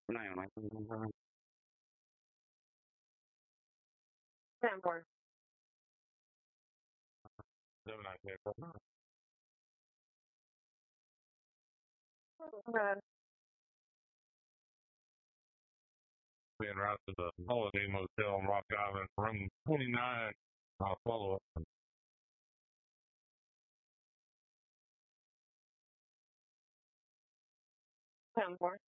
9, 10-4. 7, Okay. being right to the Holiday Motel on Rock Island, room 29. I'll follow up. 10-4.